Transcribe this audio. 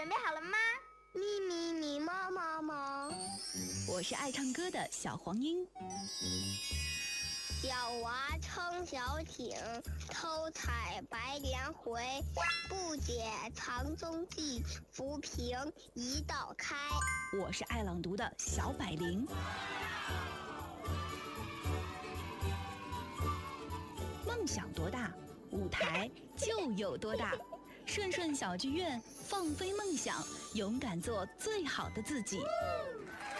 准备好了吗？ 咪咪咪猫猫猫， 我是爱唱歌的小黄莺。 小娃撑小艇，偷采白莲回。不解藏踪迹，浮萍一道开。 我是爱朗读的小百灵。梦想多大，舞台就有多大。顺顺小剧院，放飞梦想，勇敢做最好的自己。